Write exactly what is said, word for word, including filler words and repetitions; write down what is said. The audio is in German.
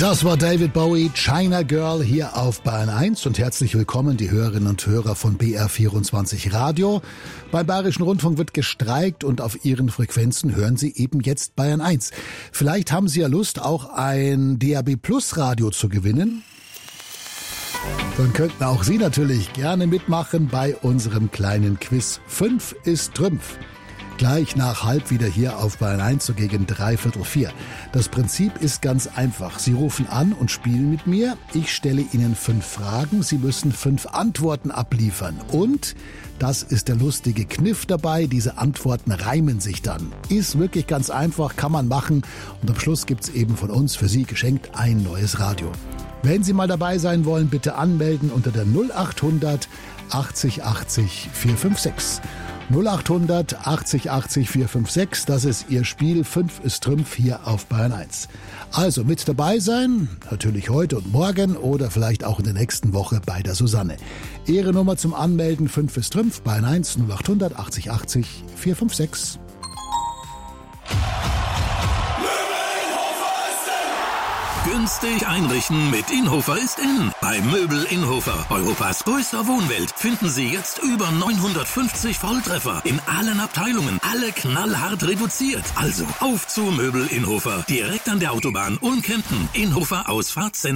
Das war David Bowie, China Girl hier auf Bayern eins und herzlich willkommen die Hörerinnen und Hörer von B R vierundzwanzig Radio. Beim Bayerischen Rundfunk wird gestreikt und auf Ihren Frequenzen hören Sie eben jetzt Bayern eins. Vielleicht haben Sie ja Lust, auch ein D A B Plus Radio zu gewinnen. Dann könnten auch Sie natürlich gerne mitmachen bei unserem kleinen Quiz. Fünf ist Trümpf. Gleich nach halb wieder hier auf Bayern eins, so gegen dreiviertel vier. Das Prinzip ist ganz einfach. Sie rufen an und spielen mit mir. Ich stelle Ihnen fünf Fragen. Sie müssen fünf Antworten abliefern. Und, das ist der lustige Kniff dabei, diese Antworten reimen sich dann. Ist wirklich ganz einfach, kann man machen. Und am Schluss gibt's eben von uns für Sie geschenkt ein neues Radio. Wenn Sie mal dabei sein wollen, bitte anmelden unter der null achthundert achtzig achtzig vierhundertsechsundfünfzig. null achthundert achtzig achtzig vierhundertfünfzig, das ist Ihr Spiel. Fünf ist Trümpf hier auf Bayern eins. Also mit dabei sein, natürlich heute und morgen oder vielleicht auch in der nächsten Woche bei der Susanne. Ihre Nummer zum Anmelden, fünf ist Trümpf, Bayern eins, null achthundert achtzig achtzig vierhundertfünfzig. Günstig einrichten mit Inhofer ist in. Bei Möbel Inhofer, Europas größter Wohnwelt, finden Sie jetzt über neunhundertfünfzig Volltreffer in allen Abteilungen, alle knallhart reduziert. Also auf zu Möbel Inhofer, direkt an der Autobahn Ulm-Kempten, Inhofer Ausfahrt